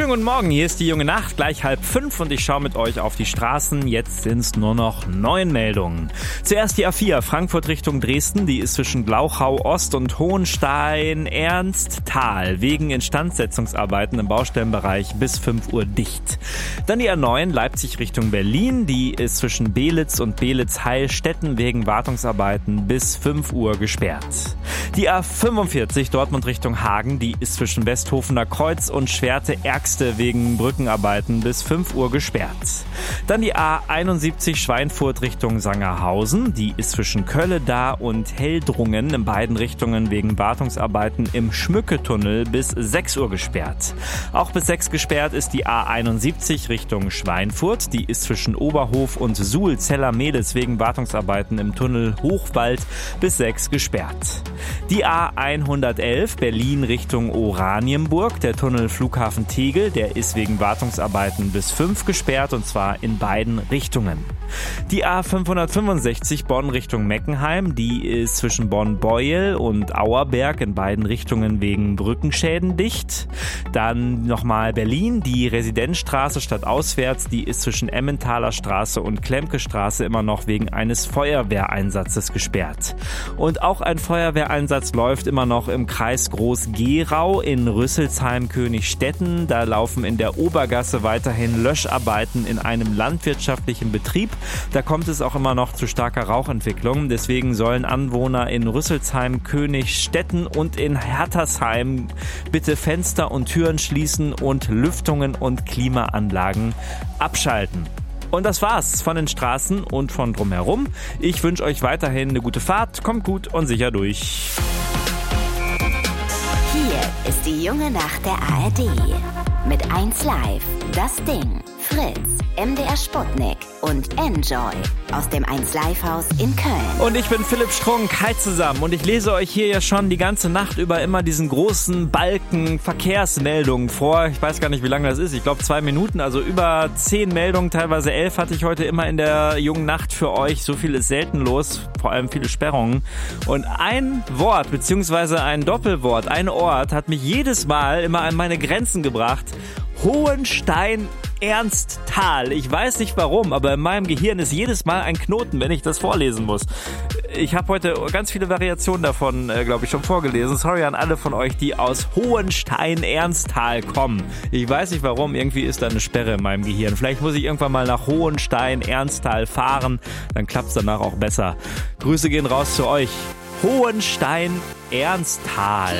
Schönen guten Morgen, hier ist die junge Nacht, gleich 4:30 und ich schaue mit euch auf die Straßen. Jetzt sind es nur noch 9 Meldungen. Zuerst die A4, Frankfurt Richtung Dresden, die ist zwischen Glauchau Ost und Hohenstein-Ernstthal wegen Instandsetzungsarbeiten im Baustellenbereich bis 5 Uhr dicht. Dann die A9, Leipzig Richtung Berlin, die ist zwischen Belitz und Belitz-Heilstätten wegen Wartungsarbeiten bis 5 Uhr gesperrt. Die A45, Dortmund Richtung Hagen, die ist zwischen Westhofener Kreuz und Schwerte-Erxte wegen Brückenarbeiten bis 5 Uhr gesperrt. Dann die A71 Schweinfurt Richtung Sangerhausen, die ist zwischen Kölle-Da und Heldrungen in beiden Richtungen wegen Wartungsarbeiten im Schmücketunnel bis 6 Uhr gesperrt. Auch bis 6 gesperrt ist die A71 Richtung Schweinfurt, die ist zwischen Oberhof und Suhl-Zellermedes wegen Wartungsarbeiten im Tunnel Hochwald bis 6 gesperrt. Die A111 Berlin Richtung Oranienburg, der Tunnel Flughafen Tegel, der ist wegen Wartungsarbeiten bis 5 gesperrt und zwar in beiden Richtungen. Die A565 Bonn Richtung Meckenheim, die ist zwischen Bonn-Beuel und Auerberg in beiden Richtungen wegen Brückenschäden dicht. Dann nochmal Berlin, die Residenzstraße stadtauswärts, die ist zwischen Emmentaler Straße und Klemke-Straße immer noch wegen eines Feuerwehreinsatzes gesperrt. Und auch ein Feuerwehreinsatz läuft immer noch im Kreis Groß-Gerau in Rüsselsheim-Königstetten. Da laufen in der Obergasse weiterhin Löscharbeiten in einem landwirtschaftlichen Betrieb. Da kommt es auch immer noch zu starker Rauchentwicklung. Deswegen sollen Anwohner in Rüsselsheim, Königstetten und in Hertersheim bitte Fenster und Türen schließen und Lüftungen und Klimaanlagen abschalten. Und das war's von den Straßen und von drumherum. Ich wünsche euch weiterhin eine gute Fahrt. Kommt gut und sicher durch. Hier ist die junge Nacht der ARD. Mit 1Live, das Ding, Fritz, MDR Sputnik und Enjoy aus dem 1Live-Haus in Köln. Und ich bin Philipp Strunk, hi zusammen. Und ich lese euch hier ja schon die ganze Nacht über immer diesen großen Balken Verkehrsmeldungen vor. Ich weiß gar nicht, wie lange das ist. Ich glaube 2 Minuten, also über 10 Meldungen, teilweise 11 hatte ich heute immer in der jungen Nacht für euch. So viel ist selten los, vor allem viele Sperrungen. Und ein Wort, beziehungsweise ein Doppelwort, ein Ort hat mich jedes Mal immer an meine Grenzen gebracht. Hohenstein-Ernstthal. Ich weiß nicht warum, aber in meinem Gehirn ist jedes Mal ein Knoten, wenn ich das vorlesen muss. Ich habe heute ganz viele Variationen davon, glaube ich, schon vorgelesen. Sorry an alle von euch, die aus Hohenstein-Ernstthal kommen. Ich weiß nicht warum, irgendwie ist da eine Sperre in meinem Gehirn. Vielleicht muss ich irgendwann mal nach Hohenstein-Ernstthal fahren, dann klappt es danach auch besser. Grüße gehen raus zu euch. Hohenstein-Ernstthal.